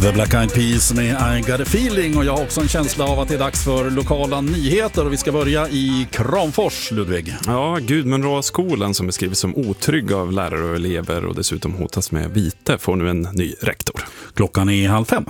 The Black Eyed Peas med I Got a Feeling, och jag har också en känsla av att det är dags för lokala nyheter, och vi ska börja i Kramfors, Ludvig. Ja, Gudmundsråskolan som beskrivs som otrygg av lärare och elever och dessutom hotas med vite får nu en ny rektor. Klockan är 4:30.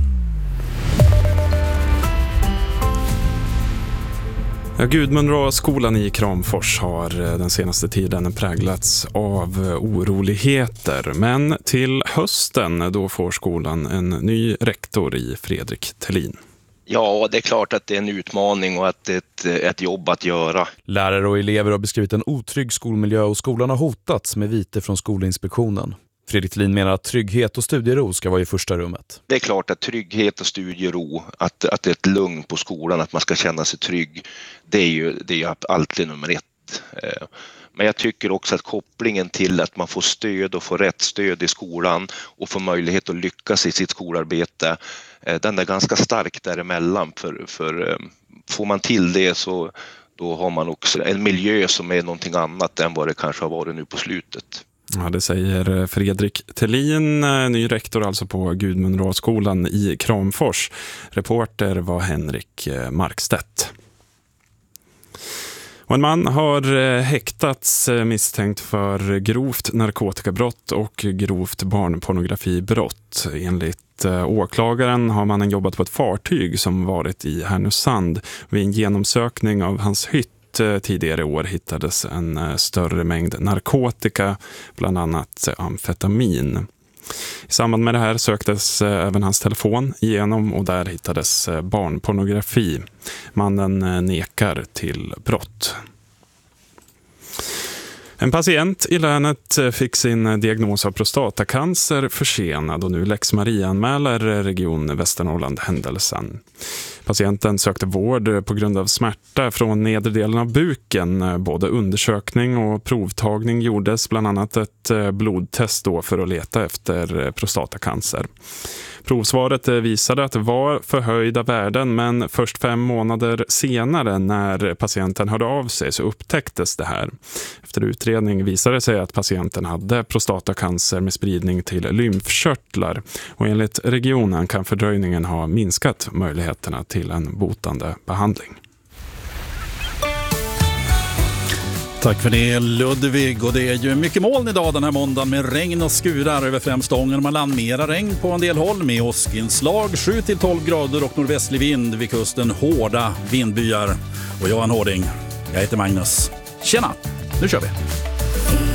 Ja, Gudmundsråskolan i Kramfors har den senaste tiden präglats av oroligheter. Men till hösten då får skolan en ny rektor i Fredrik Thelin. Ja, det är klart att det är en utmaning och att det är ett jobb att göra. Lärare och elever har beskrivit en otrygg skolmiljö och skolan har hotats med vite från Skolinspektionen. Fredrik Thelin menar att trygghet och studiero ska vara i första rummet. Det är klart att trygghet och studiero, att det är ett lugn på skolan, att man ska känna sig trygg, det är ju alltid nummer ett. Men jag tycker också att kopplingen till att man får stöd och får rätt stöd i skolan och får möjlighet att lyckas i sitt skolarbete, den är ganska stark däremellan. För får man till det så då har man också en miljö som är någonting annat än vad det kanske har varit nu på slutet. Ja, det säger Fredrik Thelin, ny rektor alltså på Gudmundsråskolan i Kramfors. Reporter var Henrik Markstedt. Och en man har häktats misstänkt för grovt narkotikabrott och grovt barnpornografibrott. Enligt åklagaren har mannen jobbat på ett fartyg som varit i Härnösand. Vid en genomsökning av hans hytt tidigare år hittades en större mängd narkotika, bland annat amfetamin. I samband med det här söktes även hans telefon igenom och där hittades barnpornografi. Mannen nekar till brott. En patient i länet fick sin diagnos av prostatacancer försenad och nu Lex Maria anmäler Region Västernorrland händelsen. Patienten sökte vård på grund av smärta från nedre delen av buken. Både undersökning och provtagning gjordes, bland annat ett blodtest då för att leta efter prostatacancer. Provsvaret visade att det var förhöjda värden, men först 5 månader senare när patienten hörde av sig så upptäcktes det här. Efter utredning visade det sig att patienten hade prostatacancer med spridning till lymfkörtlar, och enligt regionen kan fördröjningen ha minskat möjligheterna till en botande behandling. Tack för det, Ludvig. Och det är ju mycket moln idag den här måndagen med regn och skurar över främst Ångermanland. Mera regn på en del håll med åskinslag, 7-12 grader och nordvästlig vind vid kusten, hårda vindbyar. Och jag är en hårding. Jag heter Magnus. Tjena, nu kör vi!